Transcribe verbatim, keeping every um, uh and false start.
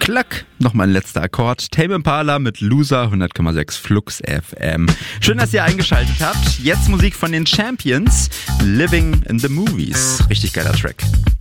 Klack, nochmal ein letzter Akkord. Tame Impala mit Loser, hundert Komma sechs Flux F M. Schön, dass ihr eingeschaltet habt. Jetzt Musik von den Champions, Living in the Movies. Richtig geiler Track.